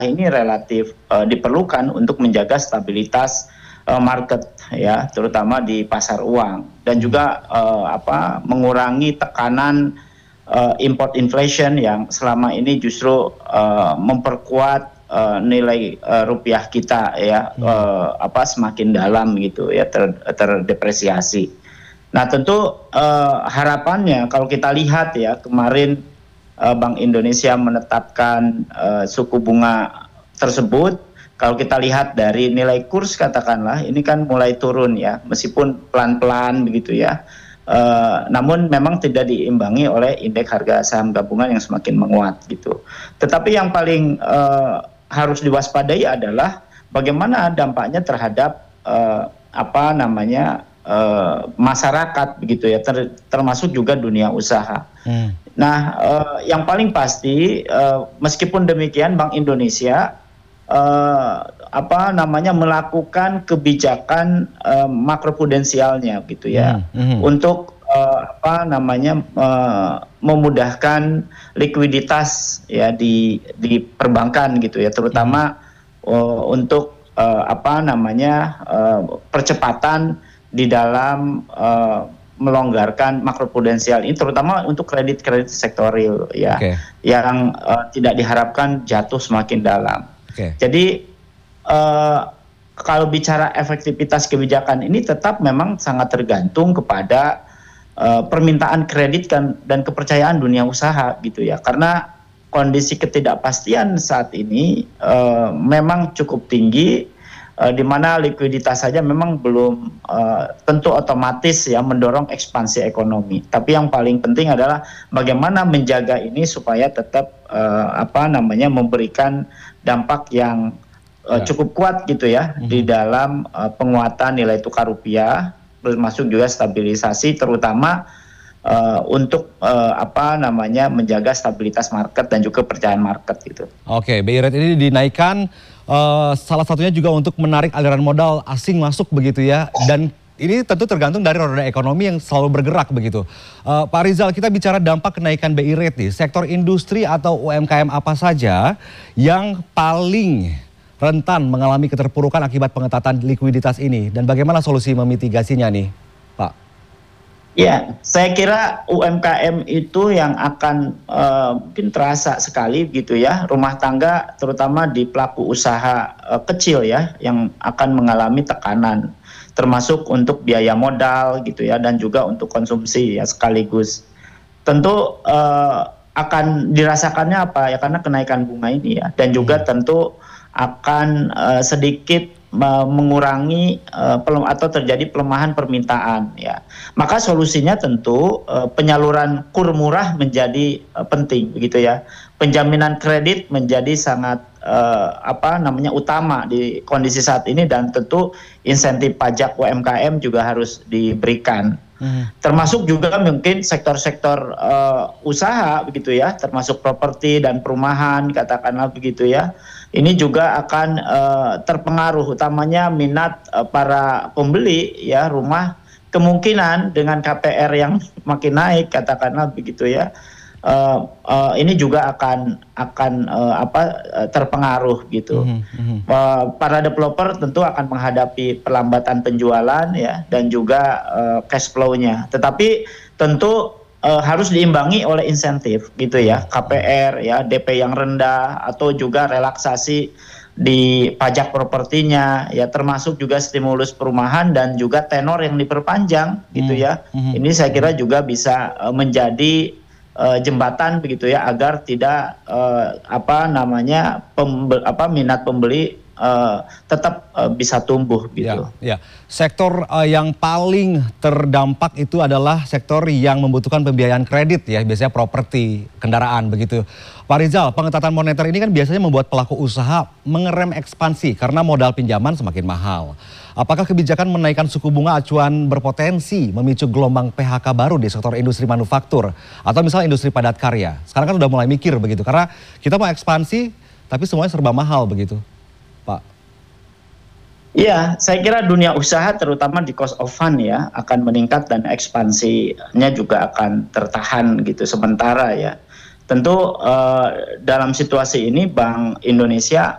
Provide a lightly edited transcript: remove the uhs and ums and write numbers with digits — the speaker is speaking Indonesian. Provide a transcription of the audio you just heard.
ini relatif diperlukan untuk menjaga stabilitas market ya, terutama di pasar uang, dan juga mengurangi tekanan import inflation yang selama ini justru memperkuat nilai rupiah kita ya, semakin dalam gitu ya, terdepresiasi. Nah tentu harapannya kalau kita lihat ya, kemarin Bank Indonesia menetapkan suku bunga tersebut. Kalau kita lihat dari nilai kurs katakanlah, ini kan mulai turun ya, meskipun pelan-pelan begitu ya. Namun memang tidak diimbangi oleh indeks harga saham gabungan yang semakin menguat gitu. Tetapi yang paling harus diwaspadai adalah bagaimana dampaknya terhadap masyarakat begitu ya, termasuk juga dunia usaha. Nah, yang paling pasti meskipun demikian Bank Indonesia melakukan kebijakan makroprudensialnya gitu ya, untuk memudahkan likuiditas ya di perbankan gitu ya, terutama untuk percepatan di dalam melonggarkan makroprudensial ini, terutama untuk kredit sektorial ya, yang tidak diharapkan jatuh semakin dalam. Jadi kalau bicara efektivitas kebijakan ini tetap memang sangat tergantung kepada permintaan kredit dan kepercayaan dunia usaha gitu ya, karena kondisi ketidakpastian saat ini memang cukup tinggi, di mana likuiditas saja memang belum tentu otomatis ya mendorong ekspansi ekonomi. Tapi yang paling penting adalah bagaimana menjaga ini supaya tetap memberikan dampak yang cukup kuat gitu ya, di dalam penguatan nilai tukar rupiah, termasuk juga stabilisasi, terutama untuk menjaga stabilitas market dan juga kepercayaan market gitu. Oke, BI rate ini dinaikkan salah satunya juga untuk menarik aliran modal asing masuk begitu ya, dan ini tentu tergantung dari roda ekonomi yang selalu bergerak begitu. Pak Rizal, kita bicara dampak kenaikan BI rate nih, sektor industri atau UMKM apa saja yang paling rentan mengalami keterpurukan akibat pengetatan likuiditas ini, dan bagaimana solusi memitigasinya nih, Pak? Ya, saya kira UMKM itu yang akan mungkin terasa sekali gitu ya, rumah tangga terutama di pelaku usaha kecil ya, yang akan mengalami tekanan, termasuk untuk biaya modal gitu ya, dan juga untuk konsumsi ya sekaligus. Tentu akan dirasakannya apa ya, karena kenaikan bunga ini ya, dan juga tentu akan sedikit mengurangi atau terjadi pelemahan permintaan ya. Maka solusinya tentu penyaluran kur murah menjadi penting begitu ya. Penjaminan kredit menjadi sangat utama di kondisi saat ini, dan tentu insentif pajak UMKM juga harus diberikan. Termasuk juga mungkin sektor-sektor usaha begitu ya, termasuk properti dan perumahan katakanlah begitu ya. Ini juga akan terpengaruh, utamanya minat para pembeli ya rumah, kemungkinan dengan KPR yang makin naik katakanlah begitu ya. Ini juga akan terpengaruh gitu. Para developer tentu akan menghadapi perlambatan penjualan ya, dan juga cash flow-nya. Tetapi tentu harus diimbangi oleh insentif gitu ya, KPR ya, DP yang rendah, atau juga relaksasi di pajak propertinya ya, termasuk juga stimulus perumahan dan juga tenor yang diperpanjang gitu ya. Ini saya kira juga bisa menjadi jembatan begitu ya, agar tidak minat pembeli tetap bisa tumbuh gitu. Ya. Sektor yang paling terdampak itu adalah sektor yang membutuhkan pembiayaan kredit ya, biasanya properti, kendaraan begitu. Pak Rizal, pengetatan moneter ini kan biasanya membuat pelaku usaha mengerem ekspansi karena modal pinjaman semakin mahal. Apakah kebijakan menaikkan suku bunga acuan berpotensi memicu gelombang PHK baru di sektor industri manufaktur atau misalnya industri padat karya? Sekarang kan udah mulai mikir begitu, karena kita mau ekspansi tapi semuanya serba mahal begitu, Pak. Ya, saya kira dunia usaha terutama di cost of fund ya akan meningkat, dan ekspansinya juga akan tertahan gitu sementara ya. Tentu dalam situasi ini Bank Indonesia